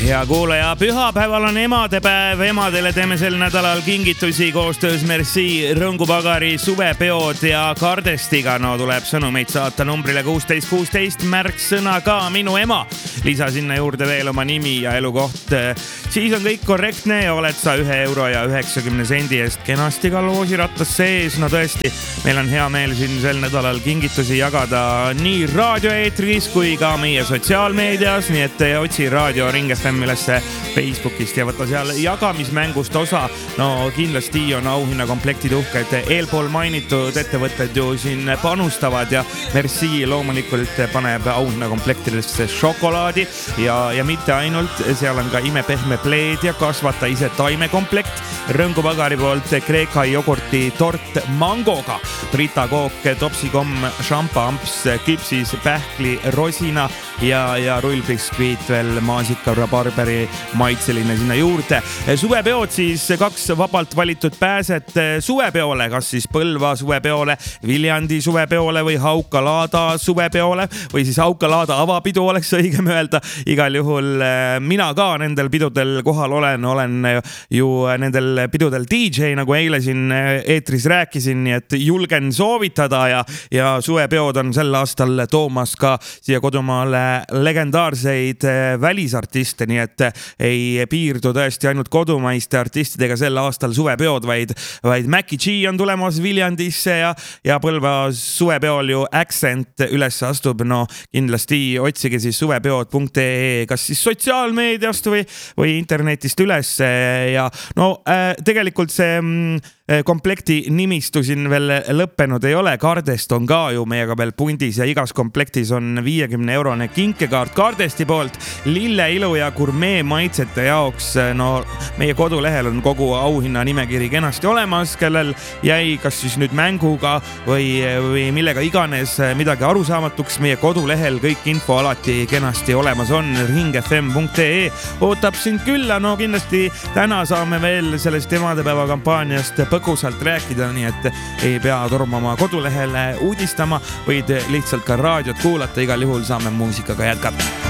Hea kuulaja, pühapäeval on emadepäev. Emadele teeme sel nädalal kingitusi koostöös Merci, Rõngupagari, suvepeod ja Kardestiga. No tuleb sõnumeid saata numbrile 1616, märksõna ka minu ema. Lisa sinna juurde veel oma nimi ja elukoht. Siis on kõik korrektne ja oled sa €1.90 eest kenasti ka loosirattas sees. No tõesti, meil on hea meel siin sel nädalal kingitusi jagada nii raadioeetris kui ka meie sotsiaalmeedias. Nii et otsi raadio Ring FM ülesse Facebookist ja võta seal jagamismängust osa. No kindlasti on auhinnakomplektid uhked. Eelpool mainitud ettevõtted ju siin panustavad ja Merci loomulikult paneb auhinnakomplektidesse šokolaadi ja mitte ainult. Seal on ka imepehme pleed ja kasvata ise taimekomplekt. Rõngupagari poolt Kreeka jogurti tort mangoga. Brita kook, topsikomm, šampa-amps, küpsis, pähkli, rosina ja rullbiskviit veel maasika, barberi maitseline sinna juurde. Suvepeod siis 2 vabalt valitud pääset suvepeole, kas siis Põlva suvepeole, Viljandi suvepeole või Hauka-Laada suvepeole või siis Hauka-Laada avapidu oleks õigem öelda. Igal juhul mina ka nendel pidudel kohal olen ju nendel pidudel DJ, nagu eile siin eetris rääkisin, nii et julgen soovitada ja suvepeod on sel aastal toomas ka siia kodumaale legendaarseid välisartiste, nii et ei piirdu tõesti ainult kodumaiste artistidega sel aastal suvepeod, vaid Mackie G on tulemas Viljandisse ja Põlva suvepeol ju Accent üles astub. No kindlasti otsige siis suvepeod.ee kas siis sotsiaalmeediast või internetist üles ja no tegelikult see komplekti nimistu siin veel lõppenud ei ole. Kardest on ka ju meiega veel pundis ja igas komplektis on 50-eurone kinkekaart Kardesti poolt lille ilu ja gurmee maitsete jaoks. No meie kodulehel on kogu auhinna nimekiri kenasti olemas, kellel jäi kas siis nüüd mänguga või millega iganes midagi arusaamatuks. Meie kodulehel kõik info alati kenasti olemas on. ringfm.ee ootab sind külla. No kindlasti täna saame veel sellest emadepäeva kampaaniast põgusalt rääkida, nii et ei pea tormama kodulehele uudistama, võid lihtsalt ka raadiot kuulata. Igal juhul saame muusikaga jätkata.